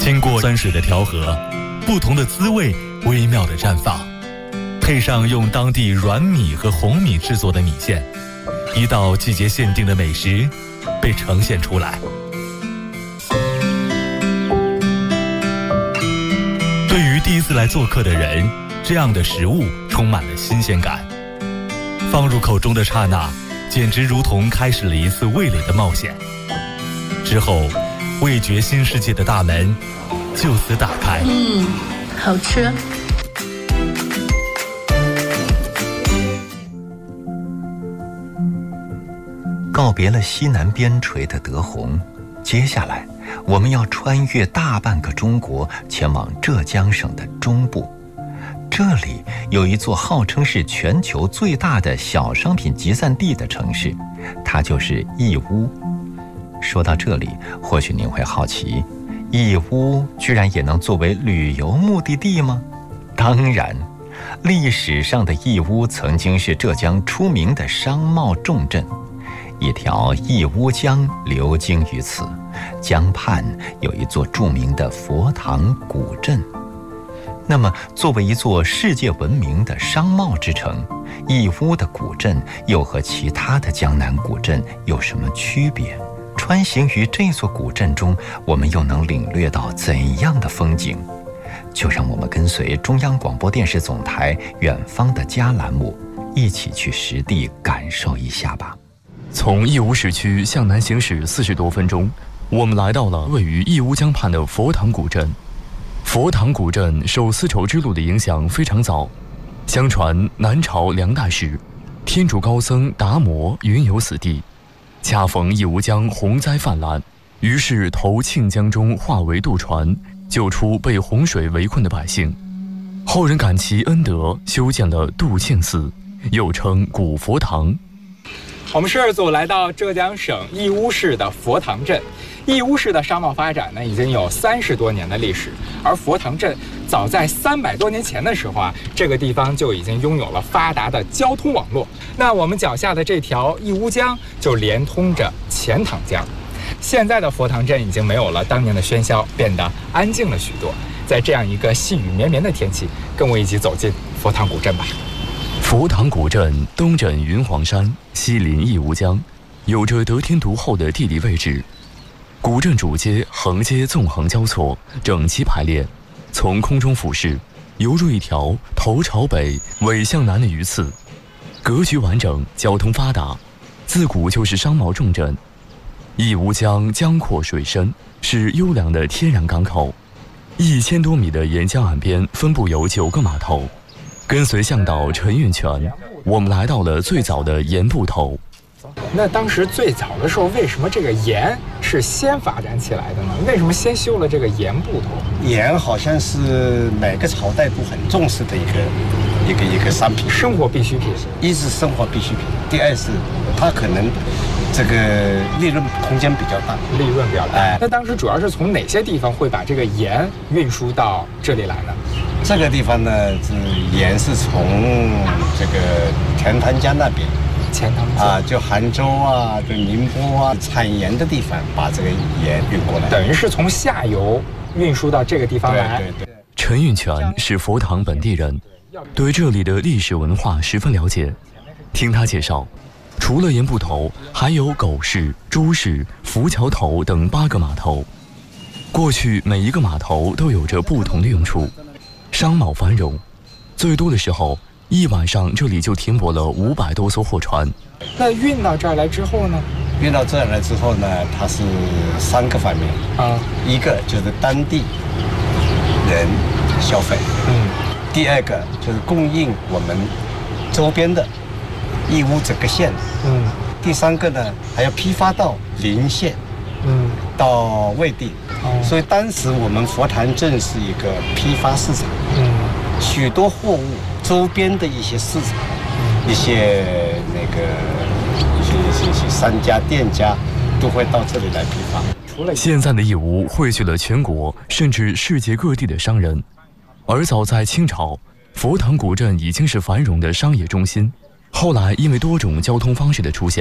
经过酸水的调和，不同的滋味微妙的绽放，配上用当地软米和红米制作的米线，一道季节限定的美食被呈现出来。对于第一次来做客的人，这样的食物充满了新鲜感，放入口中的刹那，简直如同开始了一次味蕾的冒险。之后，味觉新世界的大门就此打开。 好吃。 告别了西南边陲的德宏，接下来我们要穿越大半个中国，前往浙江省的中部。这里有一座号称是全球最大的小商品集散地的城市，它就是义乌。说到这里，或许您会好奇，义乌居然也能作为旅游目的地吗？当然，历史上的义乌曾经是浙江出名的商贸重镇，一条义乌江流经于此，江畔有一座著名的佛堂古镇。那么，作为一座世界闻名的商贸之城，义乌的古镇又和其他的江南古镇有什么区别？穿行于这座古镇中，我们又能领略到怎样的风景？就让我们跟随中央广播电视总台远方的家栏目，一起去实地感受一下吧。 从义乌市区向南行驶40多分钟，我们来到了位于义乌江畔的佛堂古镇。佛堂古镇受丝绸之路的影响非常早，相传南朝梁代时，天主高僧达摩云游此地，恰逢义乌江洪灾泛滥，于是投庆江中化为渡船，救出被洪水围困的百姓。后人感其恩德，修建了渡庆寺，又称古佛堂。 我们12组来到浙江省义乌市的佛堂镇。义乌市的商贸发展呢，已经有30多年的历史，而佛堂镇早在300多年前的时候啊，这个地方就已经拥有了发达的交通网络。那我们脚下的这条义乌江就连通着钱塘江。现在的佛堂镇已经没有了当年的喧嚣，变得安静了许多。在这样一个细雨绵绵的天气，跟我一起走进佛堂古镇吧。 佛堂古镇东枕云黄山，西临义乌江，有着得天独厚的地理位置。古镇主街横街纵横交错，整齐排列，从空中俯视，犹如一条头朝北尾向南的鱼刺，格局完整，交通发达，自古就是商贸重镇。义乌江江阔水深，是优良的天然港口，1000多米的沿江岸边分布有9个码头。跟随向导陈运全，我们来到了最早的盐埠头。 那当时最早的时候，为什么这个盐是先发展起来的呢？为什么先修了这个盐埠头？ 盐好像是每个朝代都很重视的一个商品， 生活必需品。 一是生活必需品，第二是它可能这个利润空间比较大，那当时主要是从哪些地方会把这个盐运输到这里来呢？ 这个地方呢，盐是从这个钱塘江那边。 钱塘江啊，就杭州啊，就宁波啊，产盐的地方把这个盐运过来， 等于是从下游运输到这个地方来。 对。 陈运全是佛堂本地人，对这里的历史文化十分了解。听他介绍，除了盐埠头，还有狗市、朱市、浮桥头等8个码头。过去每一个码头都有着不同的用处，商贸繁荣，最多的时候一晚上这里就停泊了500多艘货船。 那运到这儿来之后呢？ 运到这儿来之后呢，它是3个方面啊，一个就是当地人消费，第二个就是供应我们周边的义乌整个县，第3个呢还要批发到邻县，到外地，所以当时我们佛堂镇是一个批发市场，许多货物周边的一些市场，一些商家店家都会到这里来批发。 现在的义乌汇聚了全国甚至世界各地的商人，而早在清朝，佛堂古镇已经是繁荣的商业中心。后来因为多种交通方式的出现，